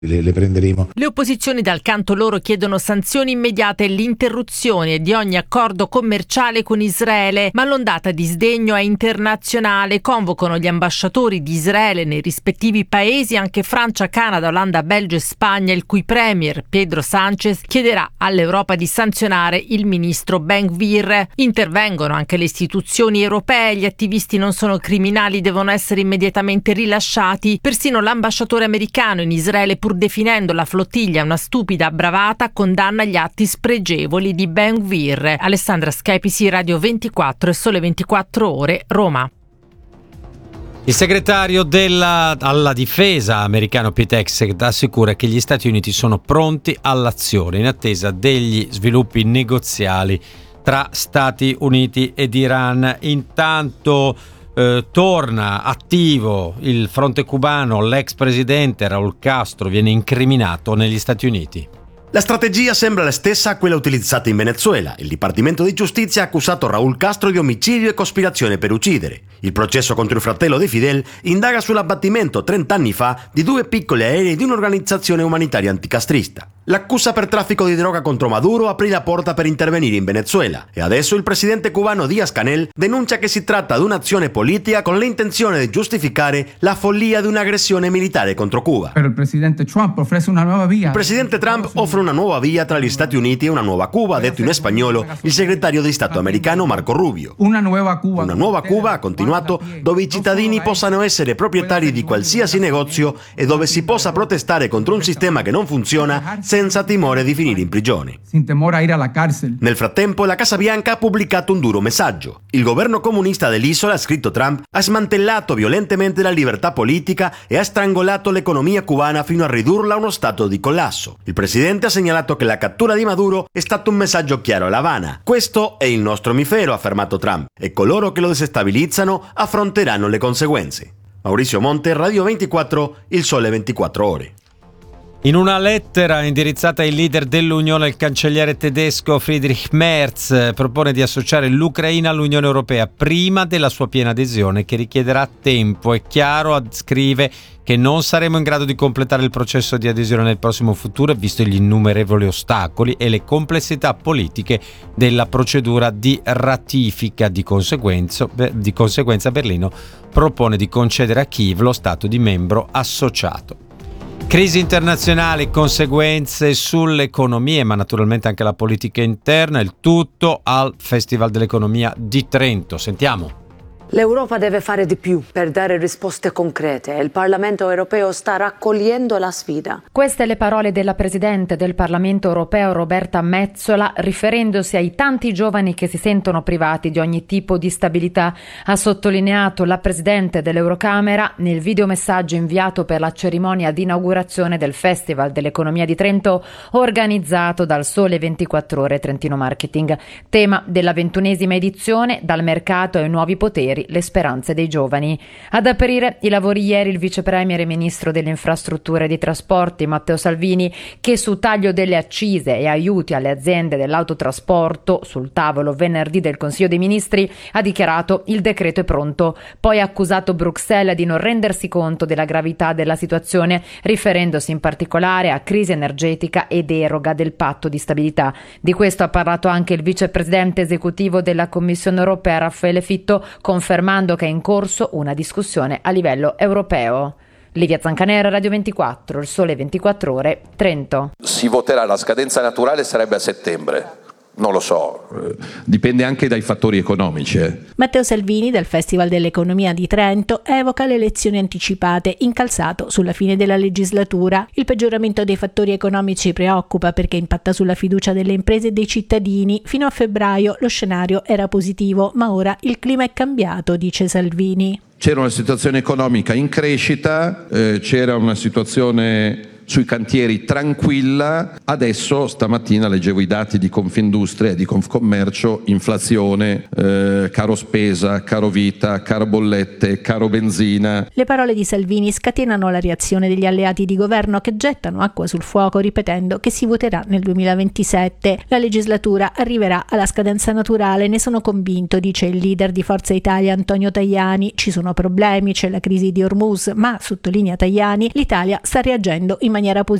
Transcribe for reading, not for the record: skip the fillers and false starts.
Le prenderemo. Le opposizioni dal canto loro chiedono sanzioni immediate e l'interruzione di ogni accordo commerciale con Israele, ma l'ondata di sdegno è internazionale. Convocano gli ambasciatori di Israele nei rispettivi paesi, anche Francia, Canada, Olanda, Belgio e Spagna, il cui premier Pedro Sánchez chiederà all'Europa di sanzionare il ministro Ben-Gvir. Intervengono anche le istituzioni europee, gli attivisti non sono criminali, devono essere immediatamente rilasciati. Persino l'ambasciatore americano in Israele, pur definendo la flottiglia una stupida bravata, condanna gli atti spregevoli di Ben-Gvir. Alessandra Schepisi, Radio 24 e Sole 24 Ore, Roma. Il segretario alla difesa americano Pete Hegseth assicura che gli Stati Uniti sono pronti all'azione in attesa degli sviluppi negoziali tra Stati Uniti ed Iran. Intanto torna attivo il fronte cubano, l'ex presidente Raúl Castro viene incriminato negli Stati Uniti. La strategia sembra la stessa a quella utilizzata in Venezuela. Il Dipartimento di Giustizia ha accusato Raúl Castro di omicidio e cospirazione per uccidere. Il processo contro il fratello di Fidel indaga sull'abbattimento 30 anni fa di 2 piccoli aerei di un'organizzazione umanitaria anticastrista. L'accusa per traffico di droga contro Maduro aprì la porta per intervenire in Venezuela e adesso il presidente cubano Díaz-Canel denuncia che si tratta di un'azione politica con l'intenzione di giustificare la follia di un'aggressione militare contro Cuba. Il presidente Trump offre una nuova via. Il presidente Trump offre una nuova via tra gli Stati Uniti e una nuova Cuba, ha detto in spagnolo il segretario di Stato americano Marco Rubio. Una nuova Cuba, ha continuato, dove i cittadini possano essere proprietari di qualsiasi negozio e dove si possa protestare contro un sistema che non funziona senza timore di finire in prigione. Sin temor a ir a la cárcel. Nel frattempo, la Casa Bianca ha pubblicato un duro messaggio. Il governo comunista dell'isola, ha scritto Trump, ha smantellato violentemente la libertà politica e ha strangolato l'economia cubana fino a ridurla a uno stato di collasso. Il presidente ha segnalato che la cattura di Maduro è stato un messaggio chiaro alla Habana. Questo è il nostro mifero, ha affermato Trump, e coloro che lo desestabilizzano affronteranno le conseguenze. Maurizio Monte, Radio 24, Il Sole 24 Ore. In una lettera indirizzata ai leader dell'Unione, il cancelliere tedesco Friedrich Merz propone di associare l'Ucraina all'Unione Europea prima della sua piena adesione, che richiederà tempo. È chiaro, scrive, che non saremo in grado di completare il processo di adesione nel prossimo futuro, visto gli innumerevoli ostacoli e le complessità politiche della procedura di ratifica. Di conseguenza Berlino propone di concedere a Kiev lo stato di membro associato. Crisi internazionali, conseguenze sull'economia, ma naturalmente anche la politica interna, il tutto al Festival dell'Economia di Trento. Sentiamo. L'Europa deve fare di più per dare risposte concrete e il Parlamento europeo sta raccogliendo la sfida. Queste le parole della Presidente del Parlamento europeo Roberta Metsola, riferendosi ai tanti giovani che si sentono privati di ogni tipo di stabilità. Ha sottolineato la Presidente dell'Eurocamera nel videomessaggio inviato per la cerimonia di inaugurazione del Festival dell'Economia di Trento, organizzato dal Sole 24 Ore Trentino Marketing. Tema della 21esima edizione: dal mercato ai nuovi poteri, le speranze dei giovani. Ad aprire i lavori ieri il vice premier e ministro delle infrastrutture e dei trasporti Matteo Salvini, che su taglio delle accise e aiuti alle aziende dell'autotrasporto, sul tavolo venerdì del Consiglio dei Ministri, ha dichiarato: il decreto è pronto. Poi ha accusato Bruxelles di non rendersi conto della gravità della situazione, riferendosi in particolare a crisi energetica e deroga del patto di stabilità. Di questo ha parlato anche il vicepresidente esecutivo della Commissione europea Raffaele Fitto, confermando che è in corso una discussione a livello europeo. Livia Zancanera, Radio 24, Il Sole 24 Ore, Trento. Si voterà, la scadenza naturale sarebbe a settembre. Non lo so, dipende anche dai fattori economici. Matteo Salvini del Festival dell'Economia di Trento evoca le elezioni anticipate, incalzato sulla fine della legislatura. Il peggioramento dei fattori economici preoccupa perché impatta sulla fiducia delle imprese e dei cittadini. Fino a febbraio lo scenario era positivo, ma ora il clima è cambiato, dice Salvini. C'era una situazione economica in crescita, c'era una situazione sui cantieri tranquilla. Adesso stamattina leggevo i dati di Confindustria e di Confcommercio: inflazione, caro spesa, caro vita, caro bollette, caro benzina. Le parole di Salvini scatenano la reazione degli alleati di governo, che gettano acqua sul fuoco ripetendo che si voterà nel 2027. La legislatura arriverà alla scadenza naturale, ne sono convinto, dice il leader di Forza Italia Antonio Tajani. Ci sono problemi, c'è la crisi di Hormuz, ma, sottolinea Tajani, l'Italia sta reagendo in maniera maniera positiva